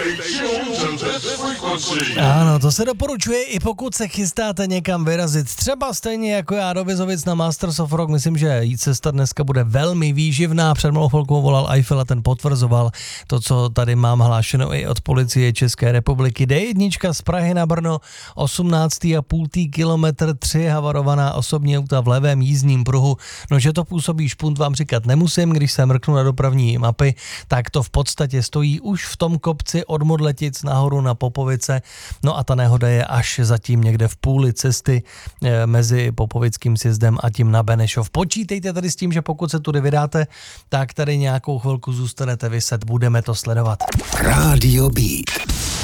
Ano, to se doporučuje, i pokud se chystáte někam vyrazit. Třeba stejně jako já do Vizovic na Masters of Rock. Myslím, že cesta dneska bude velmi výživná. Před malou chvilkou volal Eiffel a ten potvrzoval to, co tady mám hlášeno i od policie České republiky. D1 z Prahy na Brno, 18,5 kilometr, 3 havarovaná osobní auta v levém jízdním pruhu. No, že to působí špunt, vám říkat nemusím, když se mrknu na dopravní mapy, tak to v podstatě stojí už v tom kopci od Modletic nahoru na Popovice. No a ta nehoda je až zatím někde v půli cesty mezi Popovickým sjezdem a tím na Benešov. Počítejte tady s tím, že pokud se tudy vydáte, tak tady nějakou chvilku zůstanete viset, budeme to sledovat. Radio Beat.